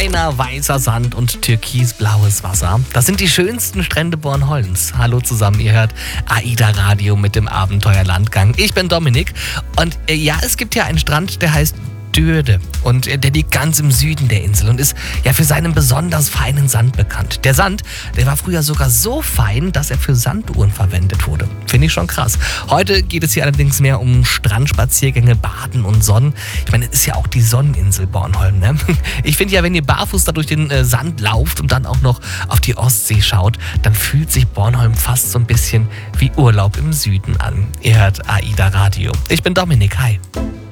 Feiner weißer Sand und türkisblaues Wasser. Das sind die schönsten Strände Bornholms. Hallo zusammen, ihr hört AIDA Radio mit dem Abenteuerlandgang. Ich bin Dominik und es gibt hier einen Strand, der heißt Dürde und der liegt ganz im Süden der Insel und ist ja für seinen besonders feinen Sand bekannt. Der Sand, der war früher sogar so fein, dass er für Sanduhren verwendet wurde. Finde ich schon krass. Heute geht es hier allerdings mehr um Strandspaziergänge, Baden und Sonnen. Ich meine, es ist ja auch die Sonneninsel Bornholm, ne? Ich finde ja, wenn ihr barfuß da durch den Sand lauft und dann auch noch auf die Ostsee schaut, dann fühlt sich Bornholm fast so ein bisschen wie Urlaub im Süden an. Ihr hört AIDA Radio. Ich bin Dominik, hi.